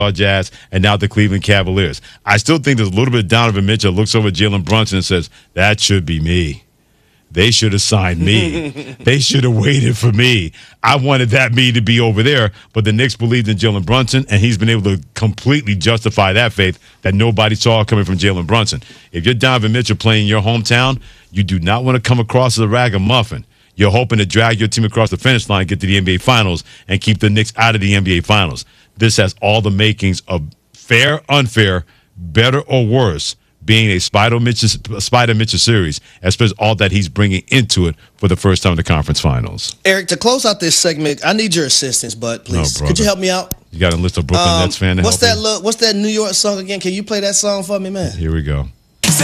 Jazz, and now the Cleveland Cavaliers. I still think there's a little bit of Donovan Mitchell looks over Jalen Brunson and says, that should be me. They should have signed me. They should have waited for me. I wanted that me to be over there, but the Knicks believed in Jalen Brunson, and he's been able to completely justify that faith that nobody saw coming from Jalen Brunson. If you're Donovan Mitchell playing in your hometown, you do not want to come across as a ragamuffin. You're hoping to drag your team across the finish line, get to the NBA Finals, and keep the Knicks out of the NBA Finals. This has all the makings of fair, unfair, better or worse, being a Spider Mitchell series, especially all that he's bringing into it for the first time in the conference finals. Eric, to close out this segment, I need your assistance, bud, please. No, could you help me out? You got a list of Brooklyn Nets fan to what's help that? What's that New York song again? Can you play that song for me, man? Here we go.